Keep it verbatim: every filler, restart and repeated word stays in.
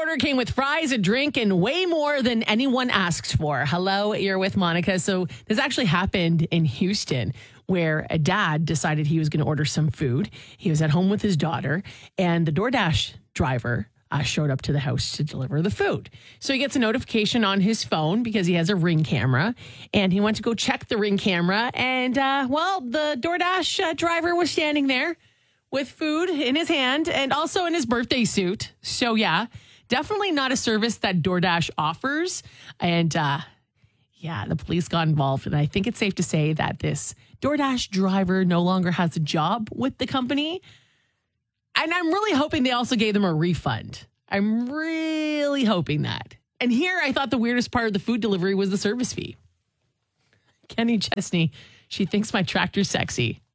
order came with fries, a drink, and way more than anyone asked for. Hello, you're with Monica. So this actually happened in Houston, where a dad decided he was going to order some food. He was at home with his daughter, and the DoorDash driver uh, showed up to the house to deliver the food. So he gets a notification on his phone because he has a Ring camera, and he went to go check the Ring camera, and, uh, well, the DoorDash uh, driver was standing there with food in his hand and also in his birthday suit. So, yeah, definitely not a service that DoorDash offers. And, uh, yeah, the police got involved. And I think it's safe to say that this DoorDash driver no longer has a job with the company. And I'm really hoping they also gave them a refund. I'm really hoping that. And here, I thought the weirdest part of the food delivery was the service fee. Kenny Chesney, she thinks my tractor's sexy.